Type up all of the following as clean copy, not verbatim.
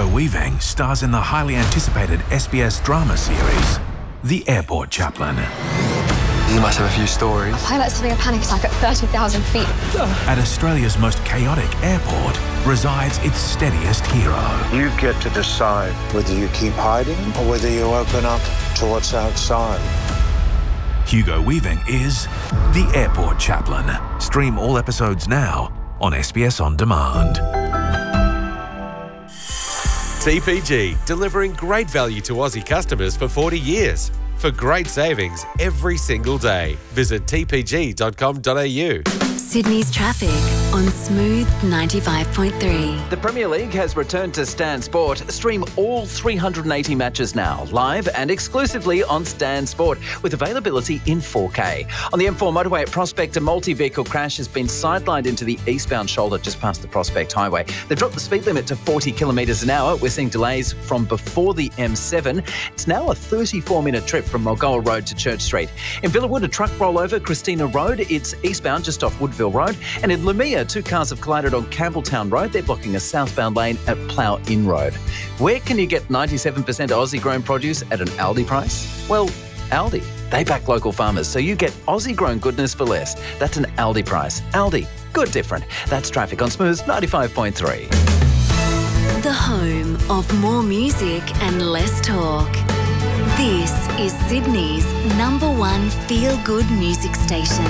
Hugo Weaving stars in the highly anticipated SBS drama series, The Airport Chaplain. You must have a few stories. A pilot's having a panic attack at 30,000 feet. At Australia's most chaotic airport resides its steadiest hero. You get to decide whether you keep hiding or whether you open up to what's outside. Hugo Weaving is The Airport Chaplain. Stream all episodes now on SBS On Demand. TPG, delivering great value to Aussie customers for 40 years. For great savings every single day, visit tpg.com.au. Sydney's traffic on Smooth 95.3. The Premier League has returned to Stan Sport. Stream all 380 matches now, live and exclusively on Stan Sport, with availability in 4K. On the M4 motorway at Prospect, a multi-vehicle crash has been sidelined into the eastbound shoulder just past the Prospect Highway. They've dropped the speed limit to 40 kilometres an hour. We're seeing delays from before the M7. It's now a 34-minute trip from Mulgoa Road to Church Street. In Villawood, a truck rollover Christina Road. It's eastbound just off Woodville Road. And in Lumia, two cars have collided on Campbelltown Road. They're blocking a southbound lane at Plough Inn Road. Where can you get 97% Aussie-grown produce at an Aldi price? Well, Aldi. They back local farmers, so you get Aussie-grown goodness for less. That's an Aldi price. Aldi. Good different. That's traffic on Smooth 95.3. The home of more music and less talk. This is Sydney's #1 feel-good music station.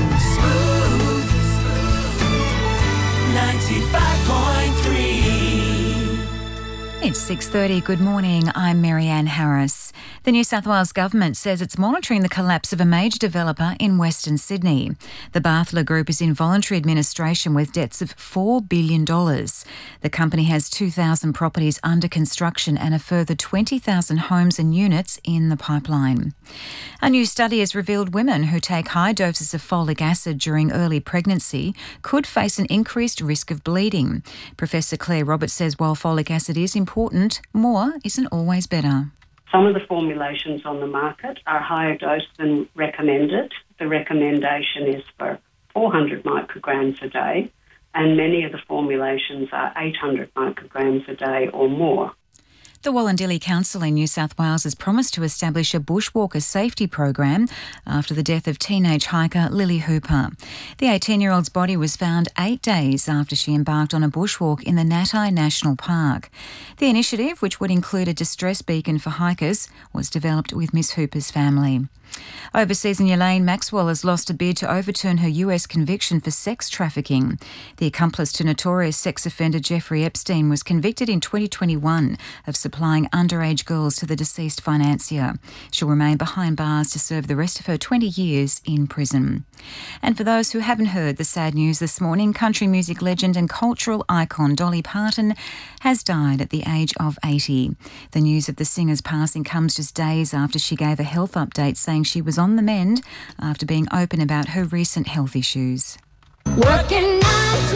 95.3. It's 6:30. Good morning. I'm Marianne Harris. The New South Wales Government says it's monitoring the collapse of a major developer in Western Sydney. The Bathler Group is in voluntary administration with debts of $4 billion. The company has 2,000 properties under construction and a further 20,000 homes and units in the pipeline. A new study has revealed women who take high doses of folic acid during early pregnancy could face an increased risk of bleeding. Professor Claire Roberts says while folic acid is important, more isn't always better. Some of the formulations on the market are higher dose than recommended. The recommendation is for 400 micrograms a day, and many of the formulations are 800 micrograms a day or more. The Wallandilly Council in New South Wales has promised to establish a bushwalker safety program after the death of teenage hiker Lily Hooper. The 18-year-old's body was found 8 days after she embarked on a bushwalk in the Natai National Park. The initiative, which would include a distress beacon for hikers, was developed with Miss Hooper's family. Overseas in Elaine Maxwell has lost a bid to overturn her US conviction for sex trafficking. The accomplice to notorious sex offender Jeffrey Epstein was convicted in 2021 of supplying underage girls to the deceased financier. She'll remain behind bars to serve the rest of her 20 years in prison. And for those who haven't heard the sad news this morning, country music legend and cultural icon Dolly Parton has died at the age of 80. The news of the singer's passing comes just days after she gave a health update saying she was on the mend after being open about her recent health issues. Working 9 to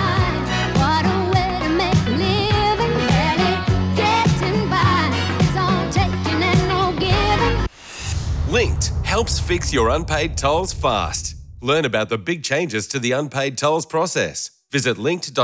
5, what a way to make a living, barely getting by, it's all taking and no giving. Linked helps fix your unpaid tolls fast. Learn about the big changes to the unpaid tolls process. Visit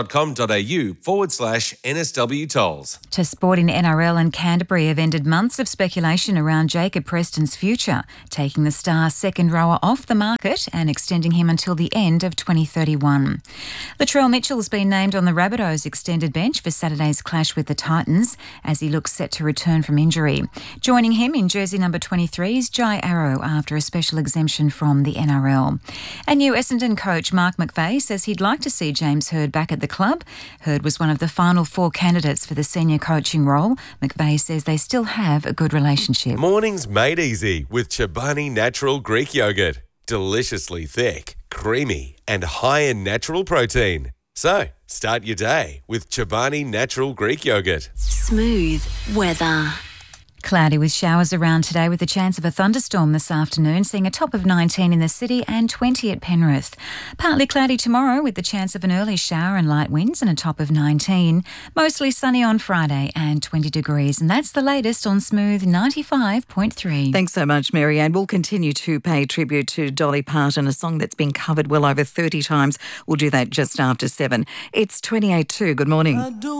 linked.com.au/NSW tolls. To sport in NRL, and Canterbury have ended months of speculation around Jacob Preston's future, taking the Star's second rower off the market and extending him until the end of 2031. Latrell Mitchell's been named on the Rabbitohs extended bench for Saturday's clash with the Titans as he looks set to return from injury. Joining him in jersey number 23 is Jai Arrow after a special exemption from the NRL. And new Essendon coach Mark McVeigh says he'd like to see James Hurd back at the club. Hurd was one of the final 4 candidates for the senior coaching role. McVeigh says they still have a good relationship. Mornings made easy with Chobani Natural Greek Yogurt. Deliciously thick, creamy and high in natural protein. So, start your day with Chobani Natural Greek Yogurt. Smooth weather. Cloudy with showers around today with a chance of a thunderstorm this afternoon, seeing a top of 19 in the city and 20 at Penrith. Partly cloudy tomorrow with the chance of an early shower and light winds and a top of 19. Mostly sunny on Friday and 20 degrees. And that's the latest on Smooth 95.3. Thanks so much, Marianne. We'll continue to pay tribute to Dolly Parton, a song that's been covered well over 30 times. We'll do that just after 7. It's 28:02. Good morning.